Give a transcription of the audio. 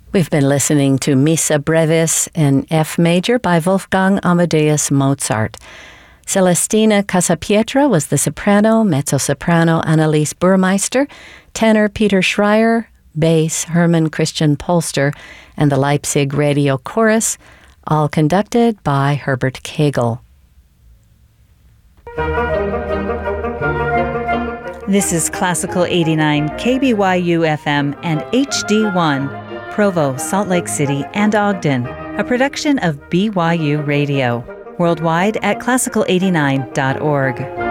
We've been listening to Missa Brevis in F major by Wolfgang Amadeus Mozart. Celestina Casapietra was the soprano, mezzo-soprano Annelies Burmeister, tenor Peter Schreier, bass Hermann Christian Polster, and the Leipzig Radio Chorus, all conducted by Herbert Kegel. This is Classical 89, KBYU FM and HD1, Provo, Salt Lake City, and Ogden, a production of BYU Radio, worldwide at classical89.org.